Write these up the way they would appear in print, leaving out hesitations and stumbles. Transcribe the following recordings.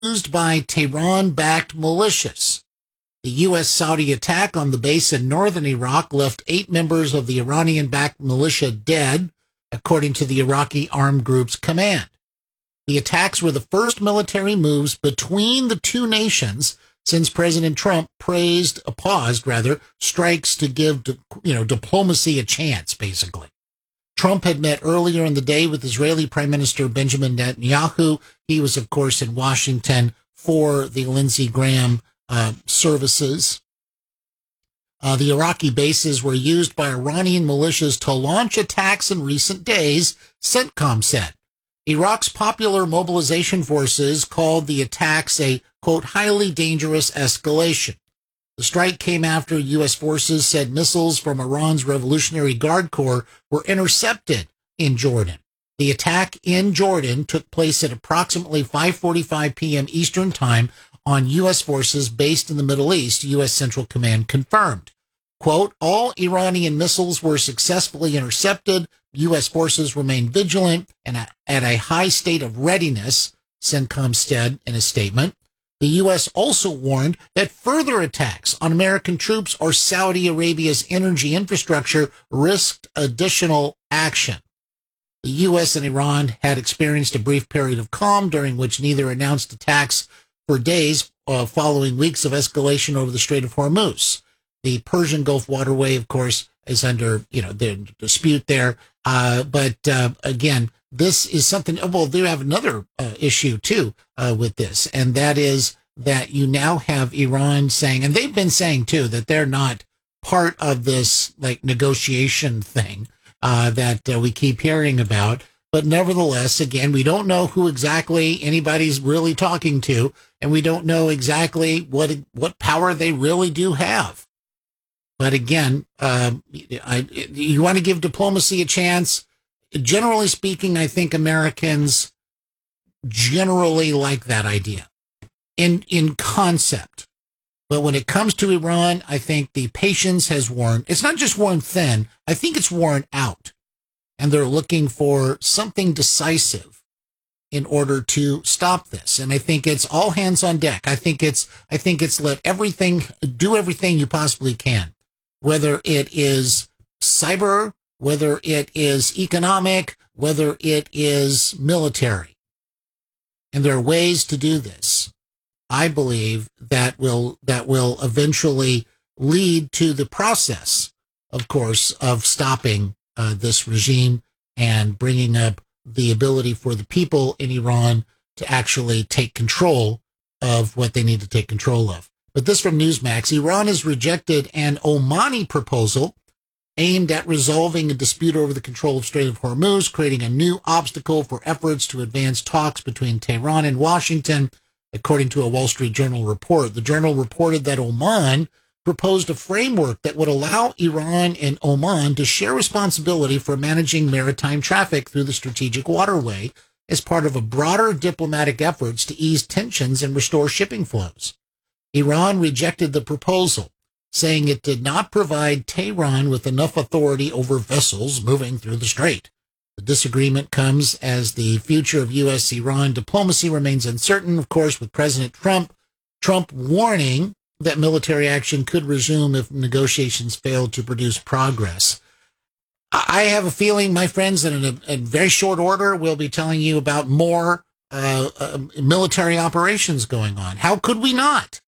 used by Tehran-backed militias. The U.S.-Saudi attack on the base in northern Iraq left 8 members of the Iranian-backed militia dead, according to the Iraqi armed group's command. The attacks were the first military moves between the two nations since President Trump paused strikes to give, diplomacy a chance, basically. Trump had met earlier in the day with Israeli Prime Minister Benjamin Netanyahu. He was, of course, in Washington for the Lindsey Graham services. The Iraqi bases were used by Iranian militias to launch attacks in recent days, CENTCOM said. Iraq's Popular Mobilization Forces called the attacks a, quote, highly dangerous escalation. The strike came after U.S. forces said missiles from Iran's Revolutionary Guard Corps were intercepted in Jordan. The attack in Jordan took place at approximately 5:45 p.m. Eastern Time on U.S. forces based in the Middle East, U.S. Central Command confirmed. Quote, all Iranian missiles were successfully intercepted. U.S. forces remain vigilant and at a high state of readiness, CENTCOM said in a statement. The U.S. also warned that further attacks on American troops or Saudi Arabia's energy infrastructure risked additional action. The U.S. and Iran had experienced a brief period of calm during which neither announced attacks for days following weeks of escalation over the Strait of Hormuz. The Persian Gulf waterway, of course, is under, the dispute there. But again, this is something, well, they have another issue too with this, and that is that you now have Iran saying, and they've been saying too, that they're not part of this negotiation thing that we keep hearing about. But nevertheless, again, we don't know who exactly anybody's really talking to, and we don't know exactly what power they really do have. But again, you want to give diplomacy a chance. Generally speaking, I think Americans generally like that idea in concept. But when it comes to Iran, I think the patience has worn. It's not just worn thin. I think it's worn out. And they're looking for something decisive in order to stop this. And I think it's all hands on deck. I think it's do everything you possibly can, whether it is cyber, whether it is economic, whether it is military. And there are ways to do this, I believe, that will eventually lead to the process, of course, of stopping this regime and bringing up the ability for the people in Iran to actually take control of what they need to take control of. But this from Newsmax: Iran has rejected an Omani proposal aimed at resolving a dispute over the control of Strait of Hormuz, creating a new obstacle for efforts to advance talks between Tehran and Washington, according to a Wall Street Journal report. The journal reported that Oman proposed a framework that would allow Iran and Oman to share responsibility for managing maritime traffic through the strategic waterway as part of a broader diplomatic efforts to ease tensions and restore shipping flows. Iran rejected the proposal, saying it did not provide Tehran with enough authority over vessels moving through the strait. The disagreement comes as the future of U.S.-Iran diplomacy remains uncertain, of course, with President Trump warning that military action could resume if negotiations failed to produce progress. I have a feeling, my friends, that in very short order, we'll be telling you about more military operations going on. How could we not?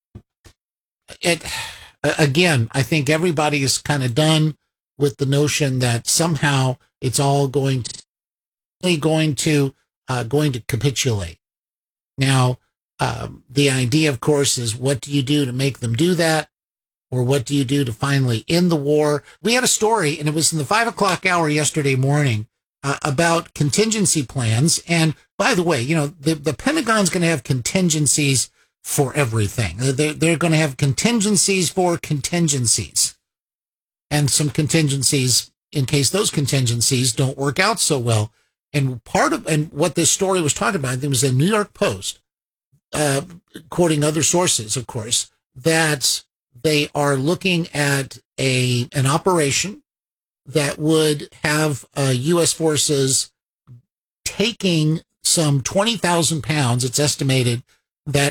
Again, I think everybody is kind of done with the notion that somehow it's all going to capitulate. Now, the idea, of course, is what do you do to make them do that? Or what do you do to finally end the war? We had a story, and it was in the 5 o'clock hour yesterday morning, about contingency plans. And by the way, the Pentagon's going to have contingencies for everything. They're going to have contingencies for contingencies, and some contingencies in case those contingencies don't work out so well. And what this story was talking about, there was a New York Post, quoting other sources, of course, that they are looking at an operation that would have U.S. forces taking some 20,000 pounds, it's estimated, that